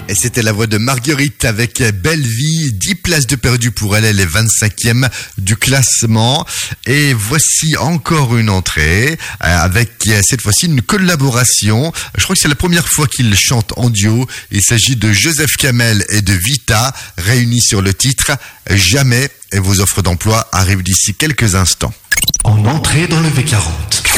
Et c'était la voix de Marguerite avec Belle Vie, 10 places de perdu pour elle, elle est 25e du classement. Et voici encore une entrée avec cette fois-ci une collaboration. Je crois que c'est la première fois qu'ils chantent en duo. Il s'agit de Joseph Kamel et de Vita réunis sur le titre Jamais. Et vos offres d'emploi arrivent d'ici quelques instants. En entrée dans le V40.